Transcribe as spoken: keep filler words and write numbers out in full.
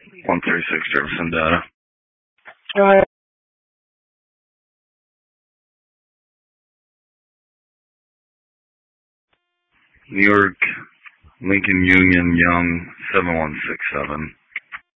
one three six Jefferson data. Alright. New York, Lincoln Union, Young, seven one six seven.